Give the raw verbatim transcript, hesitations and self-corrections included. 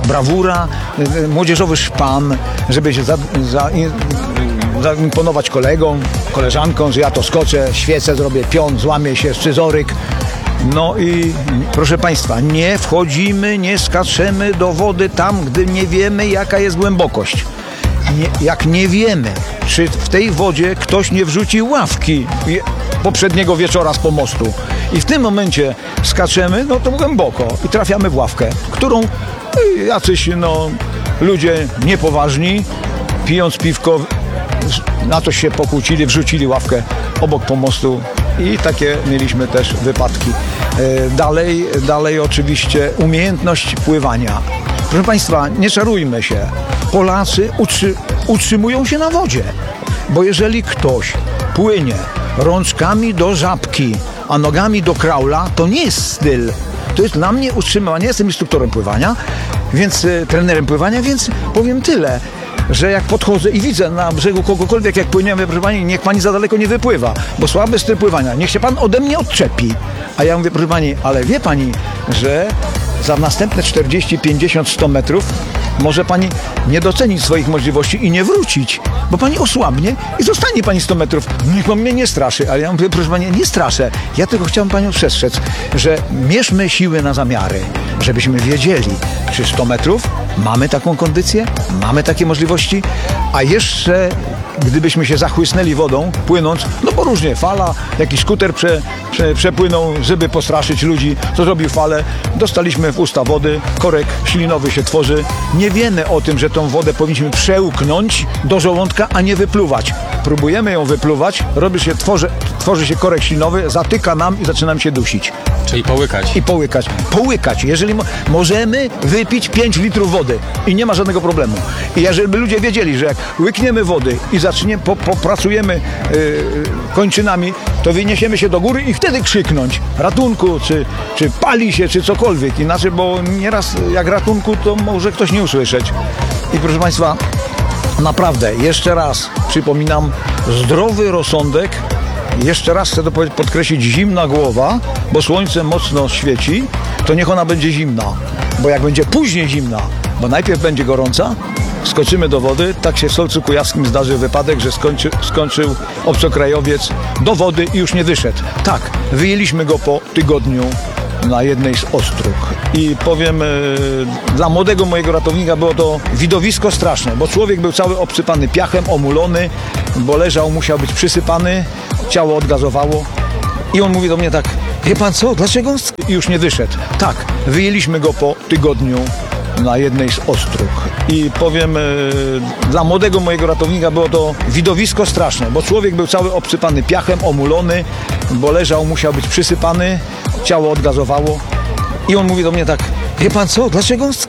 brawura, y, młodzieżowy szpan, żeby się za, za, zaimponować kolegom, koleżankom, że ja to skoczę, świecę zrobię, pion, złamię się, scyzoryk. No i proszę Państwa, nie wchodzimy, nie skaczemy do wody tam, gdy nie wiemy, jaka jest głębokość. Nie, jak nie wiemy, czy w tej wodzie ktoś nie wrzuci ławki poprzedniego wieczora z pomostu i w tym momencie skaczemy, no to głęboko i trafiamy w ławkę, którą jacyś no, ludzie niepoważni, pijąc piwko, na to się pokłócili, wrzucili ławkę obok pomostu i takie mieliśmy też wypadki. Dalej, dalej oczywiście umiejętność pływania. Proszę Państwa, nie czarujmy się. Polacy utrzy, utrzymują się na wodzie, bo jeżeli ktoś płynie rączkami do żabki, a nogami do kraula, to nie jest styl. To jest dla mnie utrzymywanie. Jestem instruktorem pływania, więc y, trenerem pływania, więc powiem tyle, że jak podchodzę i widzę na brzegu kogokolwiek, jak płyniemy, proszę Pani, niech Pani za daleko nie wypływa, bo słaby styl pływania, niech się Pan ode mnie odczepi. A ja mówię, proszę Pani, ale wie Pani, że za następne czterdzieści, pięćdziesiąt, sto metrów może Pani nie docenić swoich możliwości i nie wrócić, bo Pani osłabnie i zostanie Pani sto metrów. Niech Pan mnie nie straszy, ale ja mówię, proszę Pani, nie straszę. Ja tylko chciałem Panią przestrzec, że mierzmy siły na zamiary, żebyśmy wiedzieli, czy sto metrów mamy taką kondycję, mamy takie możliwości, a jeszcze gdybyśmy się zachłysnęli wodą, płynąc, no bo różnie, fala, jakiś skuter prze, prze, przepłynął, żeby postraszyć ludzi, to zrobił falę, dostaliśmy w usta wody, korek ślinowy się tworzy. Nie wiemy o tym, że tą wodę powinniśmy przełknąć do żołądka, a nie wypluwać. Próbujemy ją wypluwać, robi się, tworzy, tworzy się korek ślinowy, zatyka nam i zaczynamy się dusić. Czyli połykać. I połykać. Połykać. Jeżeli mo- możemy wypić pięć litrów wody i nie ma żadnego problemu. I jeżeli ludzie wiedzieli, że jak łykniemy wody i zaczniemy, po, popracujemy yy, kończynami, to wyniesiemy się do góry i wtedy krzyknąć ratunku, czy, czy pali się, czy cokolwiek. Inaczej, bo nieraz jak ratunku, to może ktoś nie usłyszeć. I proszę Państwa, naprawdę, jeszcze raz przypominam, zdrowy rozsądek. Jeszcze raz chcę to podkreślić, zimna głowa, bo słońce mocno świeci, to niech ona będzie zimna, bo jak będzie później zimna, bo najpierw będzie gorąca, skoczymy do wody, tak się w Solcu Kujawskim zdarzył wypadek, że skończy, skończył obcokrajowiec do wody i już nie wyszedł. Tak, wyjęliśmy go po tygodniu na jednej z ostróg. I powiem, yy, dla młodego mojego ratownika było to widowisko straszne, bo człowiek był cały obsypany piachem, omulony, bo leżał, musiał być przysypany, ciało odgazowało. I on mówi do mnie tak, wie pan co, dlaczego on sk- i już nie wyszedł? Tak, wyjęliśmy go po tygodniu na jednej z ostróg. I powiem, yy, dla młodego mojego ratownika było to widowisko straszne, bo człowiek był cały obsypany piachem, omulony, bo leżał, musiał być przysypany, ciało odgazowało. I on mówi do mnie tak, wie pan co, dlaczego on sk-